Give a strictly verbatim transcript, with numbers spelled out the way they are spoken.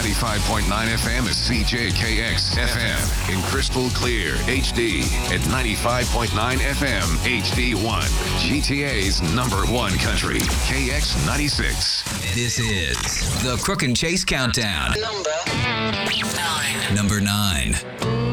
ninety-five point nine F M is C J K X F M in crystal clear H D at ninety-five point nine F M H D one. G T A's number one country, K X ninety-six. This is the Crook and Chase Countdown. Number nine. Number nine.